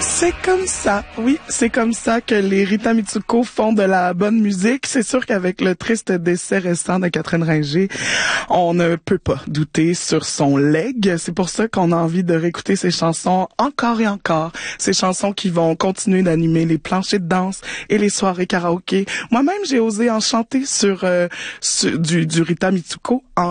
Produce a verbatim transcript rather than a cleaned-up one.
C'est comme ça, oui, c'est comme ça que les Rita Mitsuko font de la bonne musique. C'est sûr qu'avec le triste décès récent de Catherine Ringer, on ne peut pas douter sur son legs. C'est pour ça qu'on a envie de réécouter ses chansons encore et encore. Ces chansons qui vont continuer d'animer les planchers de danse et les soirées karaoké. Moi-même, j'ai osé en chanter sur, euh, sur du, du Rita Mitsuko en